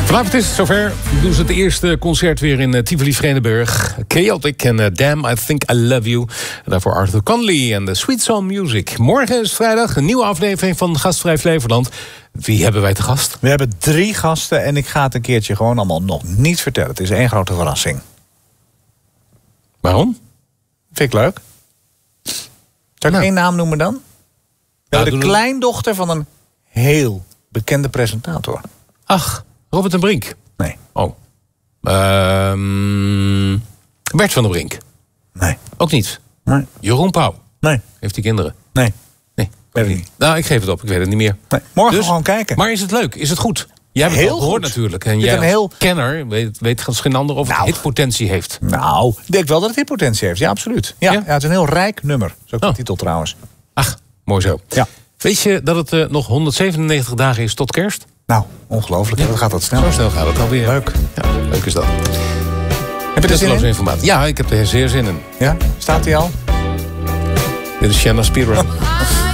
Vanavond is het zover. Doen ze het eerste concert weer in Tivoli Vredenburg. Chaotic en Damn, I Think I Love You. En daarvoor Arthur Conley en de Sweet Soul Music. Morgen is vrijdag een nieuwe aflevering van Gastvrij Flevoland. Wie hebben wij te gast? We hebben 3 gasten en ik ga het een keertje gewoon allemaal nog niet vertellen. Het is 1 grote verrassing. Waarom? Vind ik leuk. Zal ik één naam noemen dan? Ja, de kleindochter van een heel bekende presentator. Ach, Robert en Brink. Nee. Oh. Bert van der Brink. Nee. Ook niet. Nee. Jeroen Pauw. Nee. Heeft hij kinderen? Nee. Nee. Weet ik niet. Nou, ik geef het op. Ik weet het niet meer. Nee. Morgen gewoon kijken. Maar is het leuk? Is het goed? Jij hebt het Heel al gehoord goed. natuurlijk. En Dit jij een heel... als kenner weet als geen ander of het hitpotentie heeft. Nou, ik denk wel dat het hitpotentie heeft. Ja, absoluut. Ja, Ja? ja, het is een heel rijk nummer. Dat is ook de titel trouwens. Ach, mooi zo. Ja. Weet je dat het nog 197 dagen is tot kerst? Nou, ongelooflijk. Wat gaat dat snel? Zo snel gaat het alweer. Leuk. Ja, leuk is dat. Heb je er zin in? Informatie. Ja, ik heb er zeer zin in. Ja? Staat hij al? Dit is Shanna Spiro.